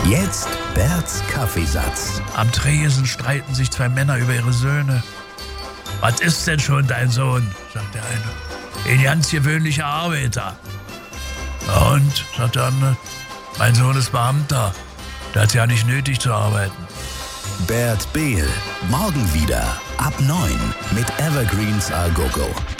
Jetzt Berts Kaffeesatz. Am Tresen streiten sich zwei Männer über ihre Söhne. Was ist denn schon dein Sohn, sagt der eine. Ein ganz gewöhnlicher Arbeiter. Und, sagt der andere, mein Sohn ist Beamter. Der hat ja nicht nötig zu arbeiten. Bert Behl. Morgen wieder ab 9 mit Evergreens Al Gogo.